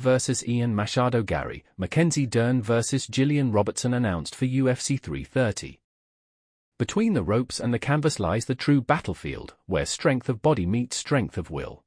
vs Ian Machado. Gary Mackenzie Dern vs Gillian Robertson announced for UFC 330. Between the ropes and the canvas lies the true battlefield, where strength of body meets strength of will.